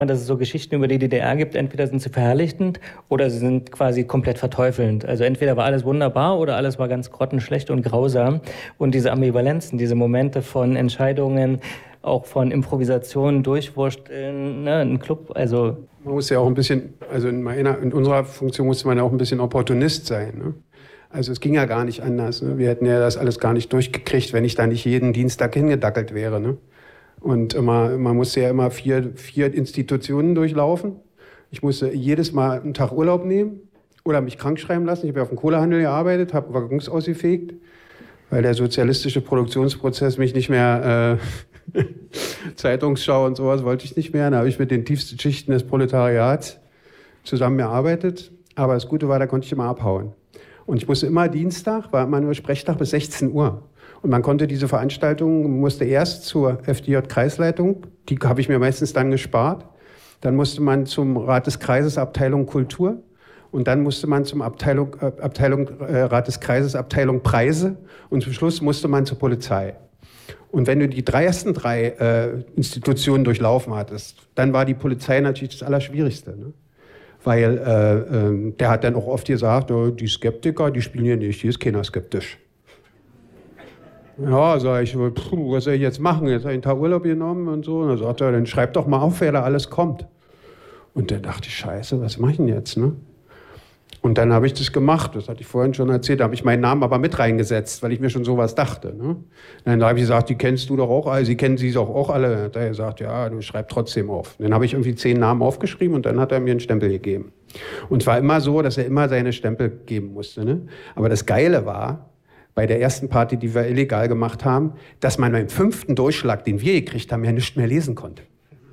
dass es so Geschichten über die DDR gibt, entweder sind sie verherrlichend oder sie sind quasi komplett verteufelnd. Also entweder war alles wunderbar oder alles war ganz grottenschlecht und grausam. Und diese Ambivalenzen, diese Momente von Entscheidungen, auch von Improvisationen, Durchwursteln, ne, ein Club, also... Man muss ja auch ein bisschen, also in unserer Funktion musste man ja auch ein bisschen Opportunist sein, ne? Also es ging ja gar nicht anders, ne? Wir hätten ja das alles gar nicht durchgekriegt, wenn ich da nicht jeden Dienstag hingedackelt wäre, ne? Und man musste ja immer vier Institutionen durchlaufen. Ich musste jedes Mal einen Tag Urlaub nehmen oder mich krank schreiben lassen. Ich habe ja auf dem Kohlehandel gearbeitet, habe Waggons ausgefegt, weil der sozialistische Produktionsprozess mich nicht mehr... Zeitungsschau und sowas wollte ich nicht mehr. Da habe ich mit den tiefsten Schichten des Proletariats zusammengearbeitet. Aber das Gute war, da konnte ich immer abhauen. Und ich musste immer Dienstag, war immer nur Sprechtag bis 16 Uhr. Und man konnte diese Veranstaltung, musste erst zur FDJ-Kreisleitung, die habe ich mir meistens dann gespart. Dann musste man zum Rat des Kreises, Abteilung Kultur. Und dann musste man zum Rat des Kreises, Abteilung Preise. Und zum Schluss musste man zur Polizei. Und wenn du die ersten drei Institutionen durchlaufen hattest, dann war die Polizei natürlich das Allerschwierigste, ne? Weil der hat dann auch oft gesagt, oh, die Skeptiker, die spielen hier nicht, hier ist keiner skeptisch. Ja, sag ich, was soll ich jetzt machen? Jetzt habe ich einen Tag Urlaub genommen und so. Und dann sagt er, dann schreib doch mal auf, wer da alles kommt. Und dann dachte ich, scheiße, was mache ich denn jetzt, ne? Und dann habe ich das gemacht, das hatte ich vorhin schon erzählt, da habe ich meinen Namen aber mit reingesetzt, weil ich mir schon sowas dachte, ne? Dann habe ich gesagt, die kennst du doch auch alle, sie kennen sie doch auch alle. Dann hat er gesagt, ja, du schreib trotzdem auf. Dann habe ich irgendwie 10 Namen aufgeschrieben und dann hat er mir einen Stempel gegeben. Und es war immer so, dass er immer seine Stempel geben musste, ne? Aber das Geile war, bei der ersten Party, die wir illegal gemacht haben, dass man beim 5. Durchschlag, den wir gekriegt haben, ja nichts mehr lesen konnte.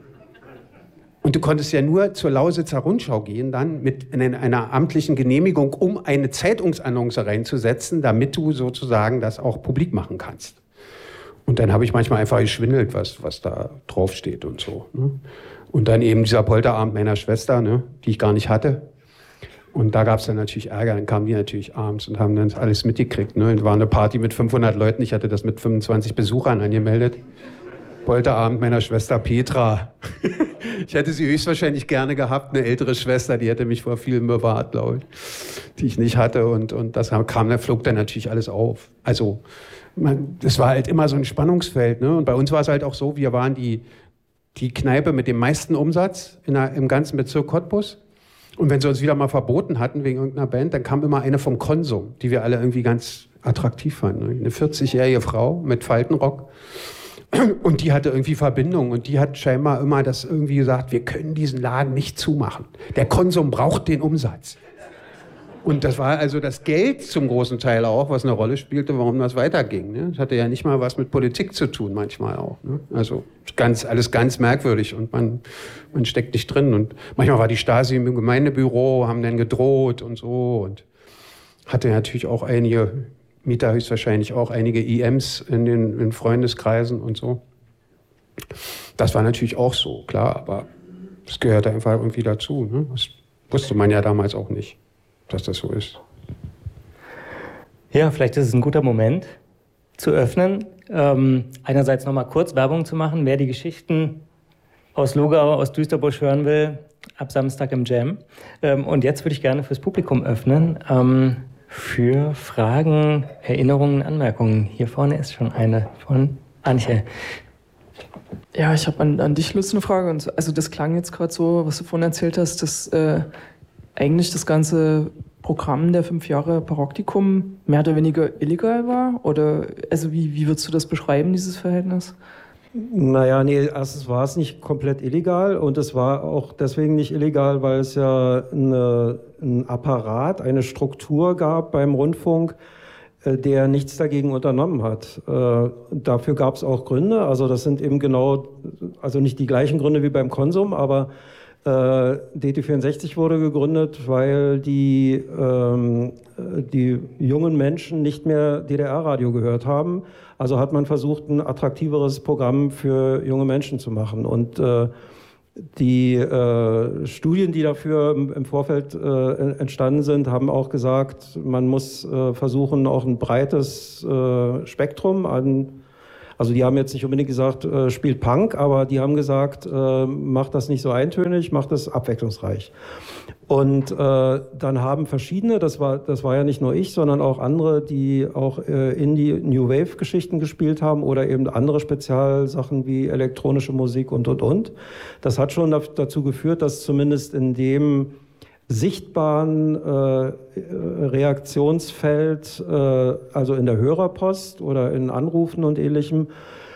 Und du konntest ja nur zur Lausitzer Rundschau gehen, dann mit einer amtlichen Genehmigung, um eine Zeitungsannonce reinzusetzen, damit du sozusagen das auch publik machen kannst. Und dann habe ich manchmal einfach geschwindelt, was da draufsteht und so, ne? Und dann eben dieser Polterabend meiner Schwester, ne, die ich gar nicht hatte. Und da gab es dann natürlich Ärger, dann kamen die natürlich abends und haben dann alles mitgekriegt, ne? Und war eine Party mit 500 Leuten, ich hatte das mit 25 Besuchern angemeldet. Polterabend meiner Schwester Petra. Ich hätte sie höchstwahrscheinlich gerne gehabt, eine ältere Schwester, die hätte mich vor vielem bewahrt, glaube ich, die ich nicht hatte. Und das flog dann natürlich alles auf. Also das war halt immer so ein Spannungsfeld, ne? Und bei uns war es halt auch so, wir waren die Kneipe mit dem meisten Umsatz im ganzen Bezirk Cottbus. Und wenn sie uns wieder mal verboten hatten wegen irgendeiner Band, dann kam immer eine vom Konsum, die wir alle irgendwie ganz attraktiv fanden. Eine 40-jährige Frau mit Faltenrock. Und die hatte irgendwie Verbindung und die hat scheinbar immer das irgendwie gesagt, wir können diesen Laden nicht zumachen. Der Konsum braucht den Umsatz. Und das war also das Geld zum großen Teil auch, was eine Rolle spielte, warum das weiterging, ne? Das hatte ja nicht mal was mit Politik zu tun, manchmal auch, ne? Also alles ganz merkwürdig und man steckt nicht drin. Und manchmal war die Stasi im Gemeindebüro, haben dann gedroht und so und hatte natürlich auch einige Mieter, höchstwahrscheinlich auch einige IMs in Freundeskreisen und so. Das war natürlich auch so, klar, aber das gehörte einfach irgendwie dazu, ne? Das wusste man ja damals auch nicht, dass das so ist. Ja, vielleicht ist es ein guter Moment zu öffnen. Einerseits nochmal kurz Werbung zu machen, wer die Geschichten aus Lugau, aus Düsterbusch hören will, ab Samstag im Jam. Und jetzt würde ich gerne fürs Publikum öffnen. Für Fragen, Erinnerungen, Anmerkungen. Hier vorne ist schon eine von Antje. Ja, ich habe an dich Lust eine Frage. Also das klang jetzt gerade so, was du vorhin erzählt hast, dass eigentlich das ganze Programm der 5 Jahre Paraktikum mehr oder weniger illegal war? Oder also wie würdest du das beschreiben, dieses Verhältnis? Naja, nee, erstens war es nicht komplett illegal und es war auch deswegen nicht illegal, weil es ja ein Apparat, eine Struktur gab beim Rundfunk, der nichts dagegen unternommen hat. Dafür gab es auch Gründe, also das sind eben genau, also nicht die gleichen Gründe wie beim Konsum, aber DT64 wurde gegründet, weil die jungen Menschen nicht mehr DDR-Radio gehört haben. Also hat man versucht, ein attraktiveres Programm für junge Menschen zu machen. Und die Studien, die dafür im Vorfeld entstanden sind, haben auch gesagt, man muss versuchen, auch ein breites Spektrum Also die haben jetzt nicht unbedingt gesagt, spielt Punk, aber die haben gesagt, macht das nicht so eintönig, macht das abwechslungsreich. Und dann haben verschiedene, das war ja nicht nur ich, sondern auch andere, die auch Indie New Wave Geschichten gespielt haben oder eben andere Spezialsachen wie elektronische Musik und. Das hat schon dazu geführt, dass zumindest in dem sichtbaren Reaktionsfeld, also in der Hörerpost oder in Anrufen und Ähnlichem,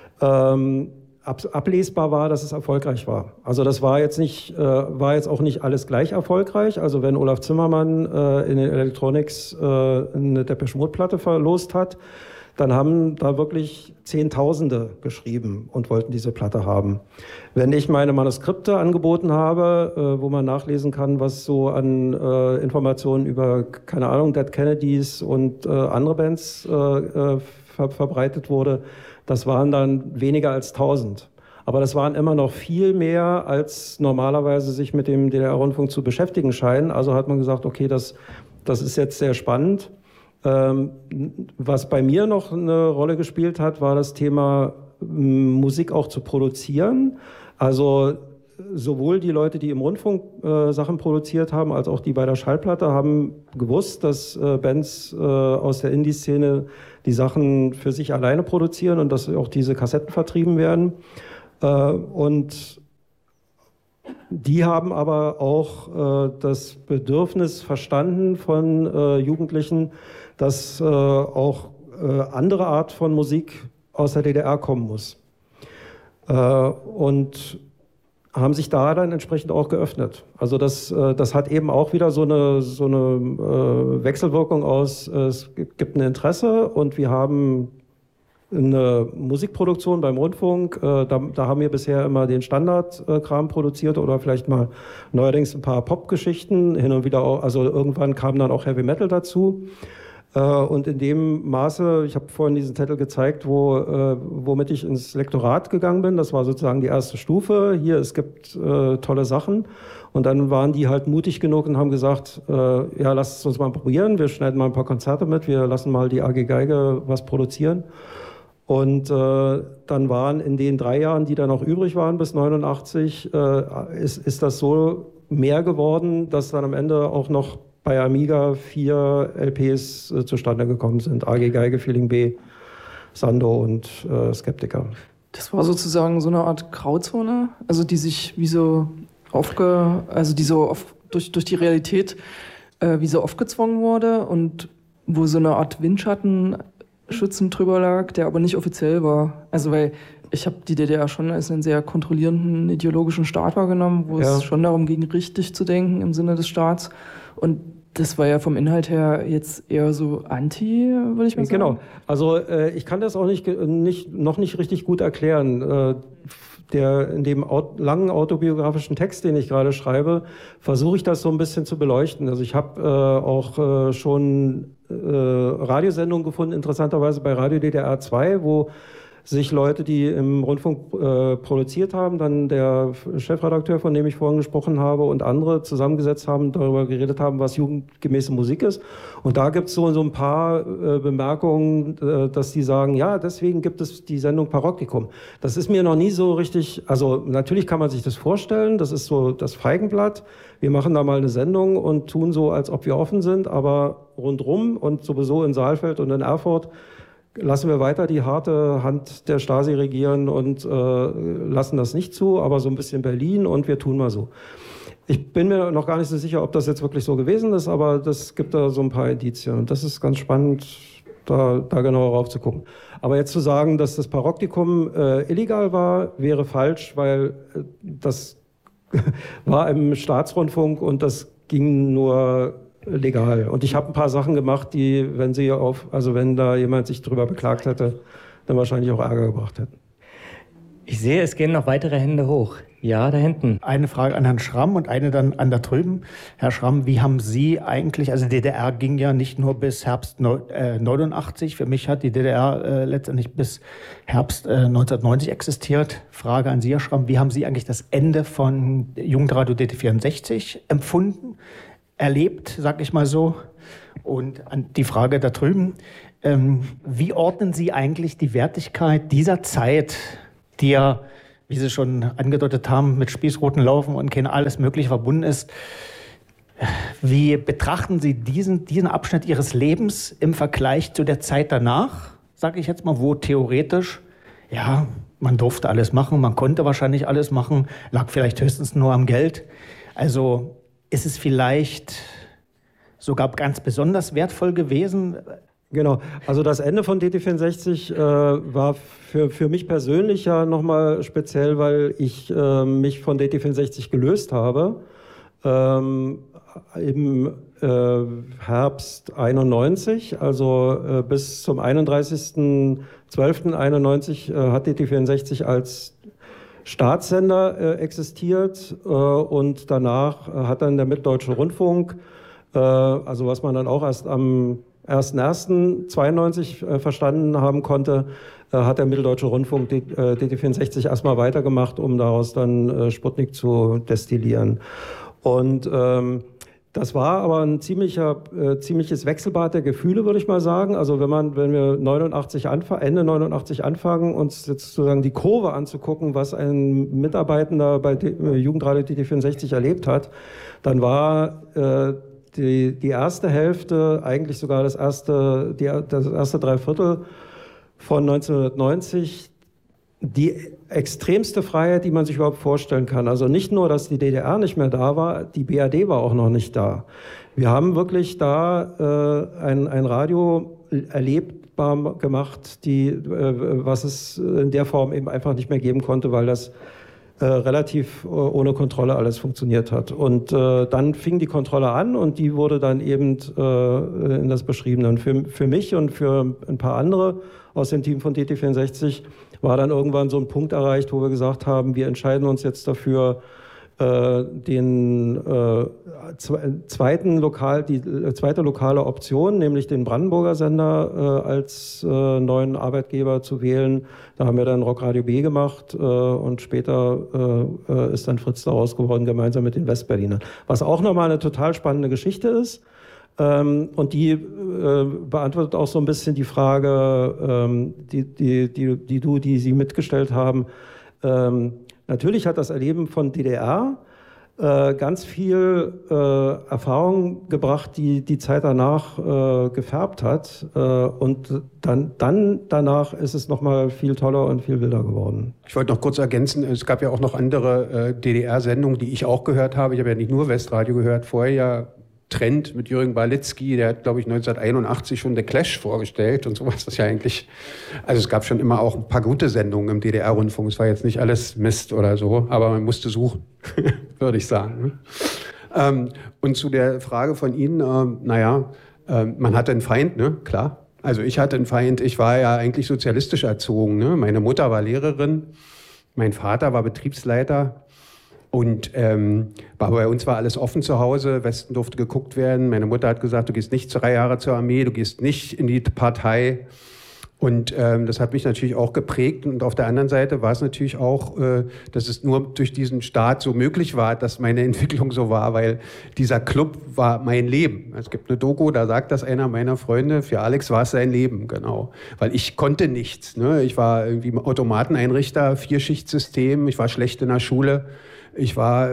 ablesbar war, dass es erfolgreich war. Also das war jetzt auch nicht alles gleich erfolgreich. Also wenn Olaf Zimmermann in den Electronics eine Depeche Mode Platte verlost hat, dann haben da wirklich Zehntausende geschrieben und wollten diese Platte haben. Wenn ich meine Manuskripte angeboten habe, wo man nachlesen kann, was so an Informationen über, keine Ahnung, Dead Kennedys und andere Bands verbreitet wurde, das waren dann weniger als 1000. Aber das waren immer noch viel mehr, als normalerweise sich mit dem DDR-Rundfunk zu beschäftigen scheinen. Also hat man gesagt, okay, das ist jetzt sehr spannend. Was bei mir noch eine Rolle gespielt hat, war das Thema Musik auch zu produzieren. Also sowohl die Leute, die im Rundfunk Sachen produziert haben, als auch die bei der Schallplatte haben gewusst, dass Bands aus der Indie-Szene die Sachen für sich alleine produzieren und dass auch diese Kassetten vertrieben werden. Und die haben aber auch das Bedürfnis verstanden von Jugendlichen, dass auch andere Art von Musik aus der DDR kommen muss. Und haben sich da dann entsprechend auch geöffnet. Also das hat eben auch wieder so eine Wechselwirkung aus, es gibt ein Interesse und wir haben eine Musikproduktion beim Rundfunk, da haben wir bisher immer den Standardkram produziert oder vielleicht mal neuerdings ein paar Popgeschichten, hin und wieder auch, also irgendwann kam dann auch Heavy Metal dazu. Und in dem Maße, ich habe vorhin diesen Zettel gezeigt, womit ich ins Lektorat gegangen bin, das war sozusagen die erste Stufe, hier, es gibt tolle Sachen. Und dann waren die halt mutig genug und haben gesagt, ja, lasst es uns mal probieren, wir schneiden mal ein paar Konzerte mit, wir lassen mal die AG Geige was produzieren. Und dann waren in den 3 Jahren, die dann noch übrig waren bis 89, ist das so mehr geworden, dass dann am Ende auch noch bei Amiga 4 LPs zustande gekommen sind. AG Geige, Feeling B, Sando und Skeptiker. Das war sozusagen so eine Art Grauzone, also die sich wie so durch die Realität wie so aufgezwungen wurde und wo so eine Art Windschatten schützend drüber lag, der aber nicht offiziell war. Also weil ich habe die DDR schon als einen sehr kontrollierenden ideologischen Staat wahrgenommen, wo es schon darum ging, richtig zu denken im Sinne des Staats. Und das war ja vom Inhalt her jetzt eher so anti, würde ich mal sagen. Genau. Also ich kann das auch noch nicht richtig gut erklären. In dem langen autobiografischen Text, den ich gerade schreibe, versuche ich das so ein bisschen zu beleuchten. Also ich habe auch schon Radiosendungen gefunden, interessanterweise bei Radio DDR 2, wo sich Leute, die im Rundfunk produziert haben, dann der Chefredakteur, von dem ich vorhin gesprochen habe, und andere zusammengesetzt haben, darüber geredet haben, was jugendgemäße Musik ist. Und da gibt es so ein paar Bemerkungen, dass die sagen, ja, deswegen gibt es die Sendung Paroktikum. Das ist mir noch nie so richtig, also natürlich kann man sich das vorstellen, das ist so das Feigenblatt. Wir machen da mal eine Sendung und tun so, als ob wir offen sind, aber rundrum und sowieso in Saalfeld und in Erfurt lassen wir weiter die harte Hand der Stasi regieren und lassen das nicht zu, aber so ein bisschen Berlin und wir tun mal so. Ich bin mir noch gar nicht so sicher, ob das jetzt wirklich so gewesen ist, aber das gibt da so ein paar Indizien und das ist ganz spannend, da genauer rauf zu gucken. Aber jetzt zu sagen, dass das Paroktikum illegal war, wäre falsch, weil das war im Staatsrundfunk und das ging nur legal. Und ich habe ein paar Sachen gemacht, die, wenn da jemand sich drüber beklagt hätte, dann wahrscheinlich auch Ärger gebracht hätten. Ich sehe, es gehen noch weitere Hände hoch. Ja, da hinten. Eine Frage an Herrn Schramm und eine dann an da drüben. Herr Schramm, wie haben Sie eigentlich, also die DDR ging ja nicht nur bis Herbst 89, für mich hat die DDR letztendlich bis Herbst 1990 existiert. Frage an Sie, Herr Schramm, wie haben Sie eigentlich das Ende von Jugendradio DT64 empfunden? Erlebt, sag ich mal so. Und an die Frage da drüben, Wie ordnen Sie eigentlich die Wertigkeit dieser Zeit, die ja, wie Sie schon angedeutet haben, mit Spießruten laufen und kein alles Mögliche verbunden ist? Wie betrachten Sie diesen Abschnitt Ihres Lebens im Vergleich zu der Zeit danach, sage ich jetzt mal, wo theoretisch, ja, man durfte alles machen, man konnte wahrscheinlich alles machen, lag vielleicht höchstens nur am Geld. Also ist es vielleicht sogar ganz besonders wertvoll gewesen? Genau, also das Ende von DT64 war für mich persönlich ja nochmal speziell, weil ich mich von DT64 gelöst habe. Im Herbst 91, also bis zum 31.12.91 hat DT64 als Staatssender existiert und danach hat dann der Mitteldeutsche Rundfunk, also was man dann auch erst am 1.1.92 verstanden haben konnte, hat der Mitteldeutsche Rundfunk DT64 erstmal weitergemacht, um daraus dann Sputnik zu destillieren. Und das war aber ein ziemliches Wechselbad der Gefühle, würde ich mal sagen. Also wenn wir Ende 89 anfangen, uns jetzt sozusagen die Kurve anzugucken, was ein Mitarbeitender bei Jugendradio DT64 erlebt hat, dann war die erste Hälfte, eigentlich sogar das erste Dreiviertel von 1990, die extremste Freiheit, die man sich überhaupt vorstellen kann. Also nicht nur, dass die DDR nicht mehr da war, die BRD war auch noch nicht da. Wir haben wirklich da ein Radio erlebbar gemacht, was es in der Form eben einfach nicht mehr geben konnte, weil das relativ ohne Kontrolle alles funktioniert hat. Und dann fing die Kontrolle an und die wurde dann eben in das Beschriebene. Und für mich und für ein paar andere aus dem Team von DT64 war dann irgendwann so ein Punkt erreicht, wo wir gesagt haben, wir entscheiden uns jetzt dafür, die zweite lokale Option, nämlich den Brandenburger Sender als neuen Arbeitgeber zu wählen. Da haben wir dann Rockradio B gemacht und später ist dann Fritz daraus geworden, gemeinsam mit den Westberlinern. Was auch nochmal eine total spannende Geschichte ist. Und die beantwortet auch so ein bisschen die Frage, die Sie mitgestellt haben. Natürlich hat das Erleben von DDR ganz viel Erfahrung gebracht, die Zeit danach gefärbt hat. Und dann danach ist es nochmal viel toller und viel wilder geworden. Ich wollte noch kurz ergänzen, es gab ja auch noch andere DDR-Sendungen, die ich auch gehört habe. Ich habe ja nicht nur Westradio gehört, vorher ja Trend mit Jürgen Balitzky, der hat, glaube ich, 1981 schon The Clash vorgestellt und sowas. Das ist ja eigentlich, also es gab schon immer auch ein paar gute Sendungen im DDR-Rundfunk. Es war jetzt nicht alles Mist oder so, aber man musste suchen, würde ich sagen. Und zu der Frage von Ihnen, man hatte einen Feind, ne? Klar. Also ich hatte einen Feind, ich war ja eigentlich sozialistisch erzogen, ne? Meine Mutter war Lehrerin, mein Vater war Betriebsleiter. Und bei uns war alles offen zu Hause, Westen durfte geguckt werden. Meine Mutter hat gesagt, du gehst nicht 3 Jahre zur Armee, du gehst nicht in die Partei. Und das hat mich natürlich auch geprägt. Und auf der anderen Seite war es natürlich auch, dass es nur durch diesen Staat so möglich war, dass meine Entwicklung so war, weil dieser Club war mein Leben. Es gibt eine Doku, da sagt das einer meiner Freunde, für Alex war es sein Leben, genau. Weil ich konnte nichts. Ne? Ich war irgendwie Automateneinrichter, 4-Schichtsystem, ich war schlecht in der Schule. Ich war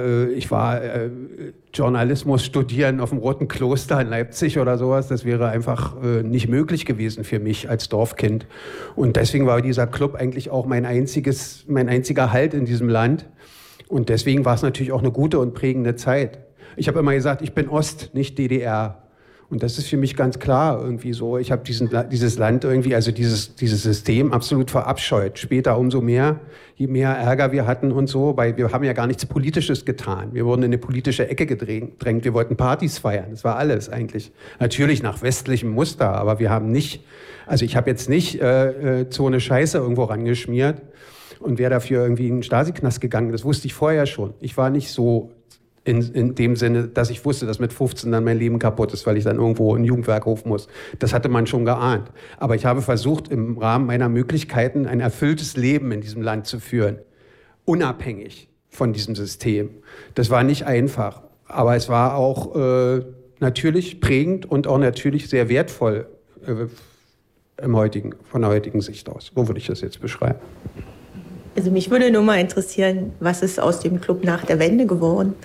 Journalismus studieren auf dem Roten Kloster in Leipzig oder sowas. Das wäre einfach nicht möglich gewesen für mich als Dorfkind. Und deswegen war dieser Club eigentlich auch mein einziger Halt in diesem Land. Und deswegen war es natürlich auch eine gute und prägende Zeit. Ich habe immer gesagt, ich bin Ost, nicht DDR. Und das ist für mich ganz klar irgendwie so. Ich habe dieses Land irgendwie, also dieses System absolut verabscheut. Später umso mehr, je mehr Ärger wir hatten und so, weil wir haben ja gar nichts Politisches getan. Wir wurden in eine politische Ecke gedrängt. Wir wollten Partys feiern. Das war alles eigentlich. Natürlich nach westlichem Muster, aber wir haben nicht, also ich habe jetzt nicht so eine Scheiße irgendwo rangeschmiert und wäre dafür irgendwie in den Stasi-Knast gegangen. Das wusste ich vorher schon. Ich war nicht so in dem Sinne, dass ich wusste, dass mit 15 dann mein Leben kaputt ist, weil ich dann irgendwo in ein Jugendwerk rufen muss. Das hatte man schon geahnt. Aber ich habe versucht, im Rahmen meiner Möglichkeiten ein erfülltes Leben in diesem Land zu führen. Unabhängig von diesem System. Das war nicht einfach. Aber es war auch natürlich prägend und auch natürlich sehr wertvoll von der heutigen Sicht aus. Wo würde ich das jetzt beschreiben? Also mich würde nur mal interessieren, was ist aus dem Club nach der Wende geworden?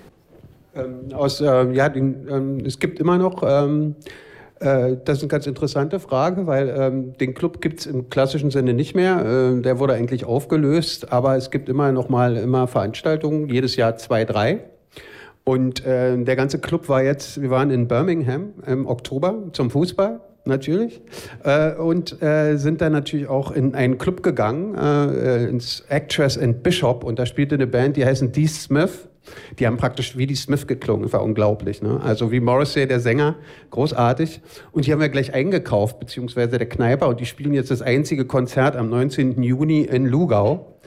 Es gibt immer noch, das ist eine ganz interessante Frage, weil den Club gibt es im klassischen Sinne nicht mehr. Der wurde eigentlich aufgelöst, aber es gibt immer Veranstaltungen, jedes Jahr 2, 3. Und der ganze Club wir waren in Birmingham im Oktober zum Fußball. Natürlich. Und sind dann natürlich auch in einen Club gegangen, ins Actress and Bishop. Und da spielte eine Band, die heißen Dee Smith. Die haben praktisch wie die Smith geklungen. Das war unglaublich. Ne? Also wie Morrissey, der Sänger, großartig. Und die haben wir gleich eingekauft, beziehungsweise der Kneiper. Und die spielen jetzt das einzige Konzert am 19. Juni in Lugau.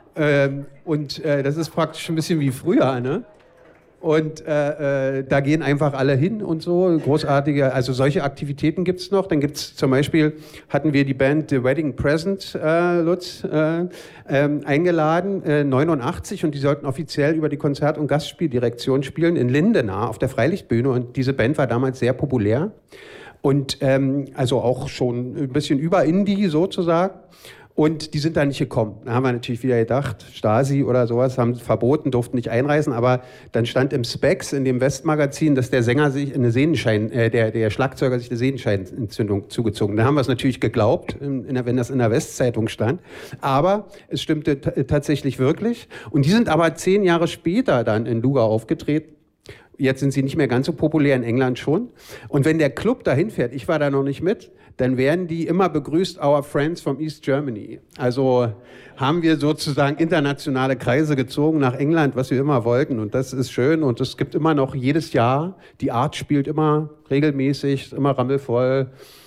Das ist praktisch ein bisschen wie früher, ne? Und da gehen einfach alle hin und so, großartige, also solche Aktivitäten gibt es noch. Dann gibt es zum Beispiel, hatten wir die Band The Wedding Present, Lutz, eingeladen, 89, und die sollten offiziell über die Konzert- und Gastspieldirektion spielen in Lindenau auf der Freilichtbühne, und diese Band war damals sehr populär und also auch schon ein bisschen über Indie sozusagen. Und die sind da nicht gekommen. Da haben wir natürlich wieder gedacht, Stasi oder sowas, haben verboten, durften nicht einreisen. Aber dann stand im Specs, in dem Westmagazin, dass der Sänger sich der Schlagzeuger sich eine Sehenscheinentzündung zugezogen. Da haben wir es natürlich geglaubt, wenn das in der Westzeitung stand. Aber es stimmte tatsächlich wirklich. Und die sind aber 10 Jahre später dann in Lugau aufgetreten. Jetzt sind sie nicht mehr ganz so populär, in England schon. Und wenn der Club dahin fährt, ich war da noch nicht mit, dann werden die immer begrüßt, our friends from East Germany. Also haben wir sozusagen internationale Kreise gezogen nach England, was wir immer wollten. Und das ist schön. Und es gibt immer noch jedes Jahr, die Art spielt immer regelmäßig, immer rammelvoll.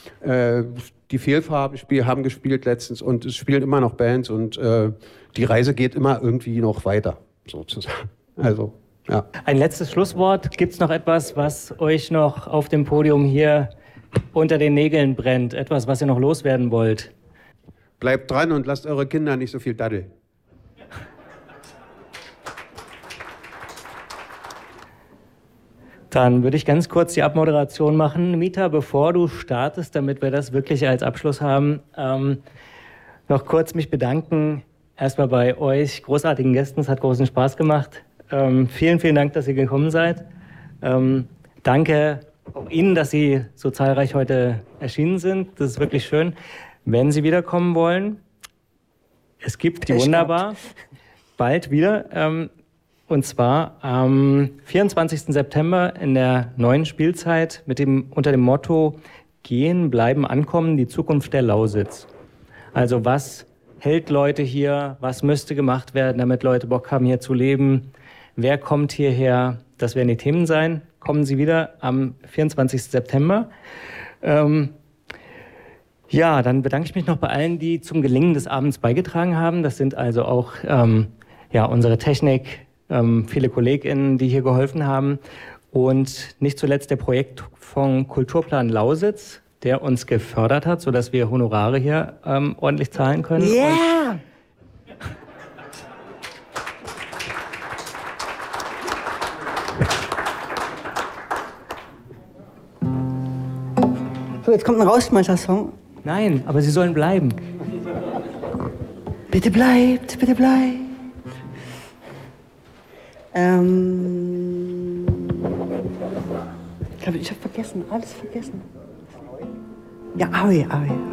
Die Fehlfarben haben gespielt letztens, und es spielen immer noch Bands, und die Reise geht immer irgendwie noch weiter, sozusagen. Also, ja. Ein letztes Schlusswort. Gibt es noch etwas, was euch noch auf dem Podium hier unter den Nägeln brennt? Etwas, was ihr noch loswerden wollt? Bleibt dran und lasst eure Kinder nicht so viel daddeln. Dann würde ich ganz kurz die Abmoderation machen. Mita, bevor du startest, damit wir das wirklich als Abschluss haben, noch kurz mich bedanken. Erstmal bei euch, großartigen Gästen. Es hat großen Spaß gemacht. Vielen, vielen Dank, dass ihr gekommen seid. Danke auch Ihnen, dass Sie so zahlreich heute erschienen sind. Das ist wirklich schön. Wenn Sie wiederkommen wollen, es gibt die wunderbar bald wieder. Und zwar am 24. September in der neuen Spielzeit unter dem Motto Gehen, Bleiben, Ankommen, die Zukunft der Lausitz. Also was hält Leute hier? Was müsste gemacht werden, damit Leute Bock haben, hier zu leben? Wer kommt hierher? Das werden die Themen sein. Kommen Sie wieder am 24. September. Ja, dann bedanke ich mich noch bei allen, die zum Gelingen des Abends beigetragen haben. Das sind also auch unsere Technik, viele KollegInnen, die hier geholfen haben. Und nicht zuletzt der Projektfonds Kulturplan Lausitz, der uns gefördert hat, sodass wir Honorare hier ordentlich zahlen können. Yeah! So, jetzt kommt ein Rausschmeißer-Song. Nein, aber Sie sollen bleiben. Bitte bleibt, bitte bleibt. Ich habe vergessen, alles vergessen. Ja, Aue.